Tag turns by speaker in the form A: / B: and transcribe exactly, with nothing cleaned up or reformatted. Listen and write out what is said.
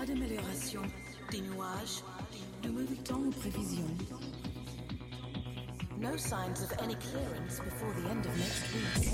A: Pas d'amélioration. Des nuages. De mauvais temps en prévision. No signs of any clearance before the end of next week.